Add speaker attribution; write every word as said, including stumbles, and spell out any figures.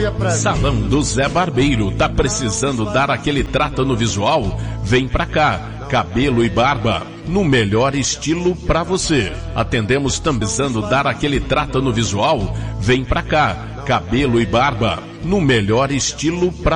Speaker 1: Salão do Zé Barbeiro, tá precisando dar aquele trato no visual? Vem pra cá, cabelo e barba, no melhor estilo pra você. Atendemos tambizando dar aquele trato no visual? Vem pra cá, cabelo e barba, no melhor estilo pra